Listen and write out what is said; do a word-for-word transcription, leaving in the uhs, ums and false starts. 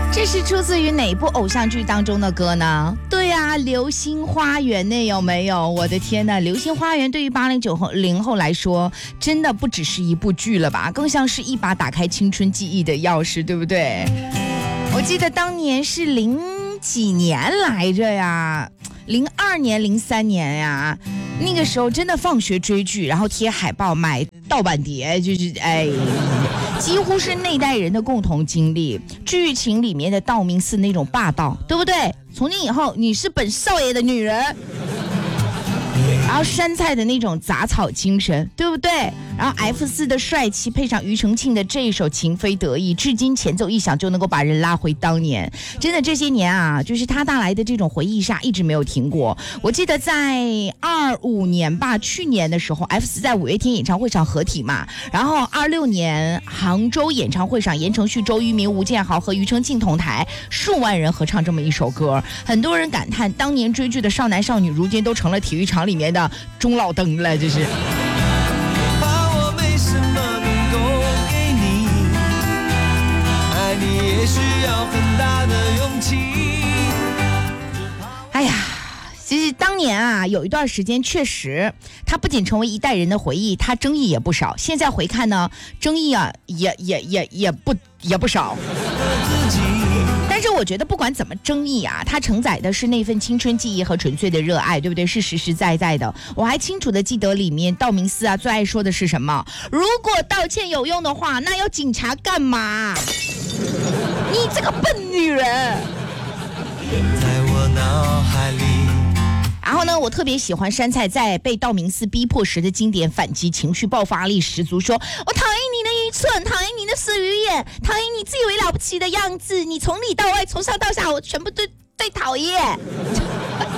这是出自于哪部偶像剧当中的歌呢？对啊，流星花园呢，有没有？我的天呐，流星花园对于八零九零后来说，真的不只是一部剧了吧，更像是一把打开青春记忆的钥匙，对不对？我记得当年是零几年来着呀，零二年、零三年呀，那个时候真的放学追剧，然后贴海报、买盗版碟，就是哎。几乎是那代人的共同经历，剧情里面的道明寺那种霸道，对不对？从今以后你是本少爷的女人，然后山菜的那种杂草精神，对不对？然后 F 四 的帅气配上庾澄庆的这一首情非得已，至今前奏一响就能够把人拉回当年。真的这些年啊，就是他带来的这种回忆杀一直没有停过。我记得在二五年吧，去年的时候 F 四 在五月天演唱会上合体嘛，然后二六年杭州演唱会上言承旭、周渝民、吴建豪和庾澄庆同台，数万人合唱这么一首歌。很多人感叹当年追剧的少男少女如今都成了体育场里面的中老登了，这是也需要很大的勇气。 哎呀，其实当年啊，有一段时间确实，它不仅成为一代人的回忆，它争议也不少。现在回看呢，争议啊也也也也不也不少。但是我觉得不管怎么争议啊，它承载的是那份青春记忆和纯粹的热爱，对不对？是实实在在的。我还清楚的记得里面道明寺啊最爱说的是什么？如果道歉有用的话，那要警察干嘛？你这个笨女人！ 在我脑海里。 然后呢，我特别喜欢杉菜在被道明寺逼迫时的经典反击，情绪爆发力十足，说我讨厌你的愚蠢，讨厌你的死鱼眼，讨厌你自以为了不起的样子，你从里到外从上到下我全部都最讨厌。